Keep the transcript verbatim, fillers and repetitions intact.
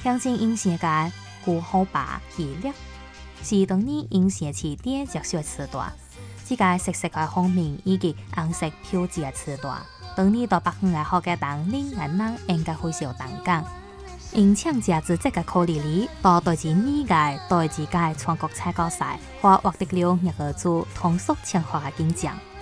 象征因世界古好吧喜乐，是当年因社市点着小时段，这个色色嘅封面以及红色标志嘅时段，当年到北方嘅好嘅当年人人应该非常动感。因抢价值这个考虑里，到第二年嘅第二届全国采购赛，或获得了廿个组通俗强化嘅金奖。